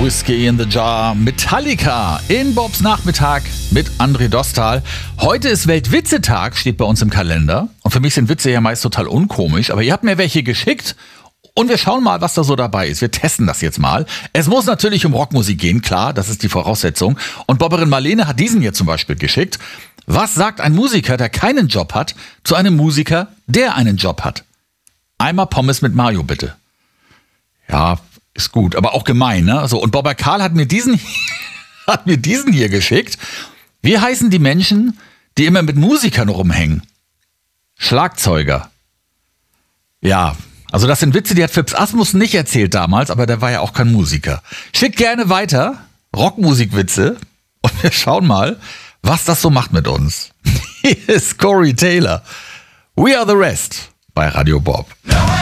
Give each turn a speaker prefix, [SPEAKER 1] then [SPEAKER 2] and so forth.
[SPEAKER 1] Whiskey in the Jar, Metallica in Bobs Nachmittag mit André Dostal. Heute ist Weltwitzetag, steht bei uns im Kalender. Und für mich sind Witze ja meist total unkomisch, aber ihr habt mir welche geschickt und wir schauen mal, was da so dabei ist. Wir testen das jetzt mal. Es muss natürlich um Rockmusik gehen, klar, das ist die Voraussetzung. Und Bobberin Marlene hat diesen hier zum Beispiel geschickt. Was sagt ein Musiker, der keinen Job hat, zu einem Musiker, der einen Job hat? Einmal Pommes mit Mayo, bitte. Ja, ist gut, aber auch gemein, ne? So, und Bobber Karl hat mir diesen hier geschickt. Wie heißen die Menschen, die immer mit Musikern rumhängen? Schlagzeuger. Ja, also das sind Witze, die hat Phipps Asmus nicht erzählt damals, aber der war ja auch kein Musiker. Schickt gerne weiter, Rockmusikwitze, und wir schauen mal, was das so macht mit uns. Hier ist Corey Taylor. We are the rest bei Radio Bob.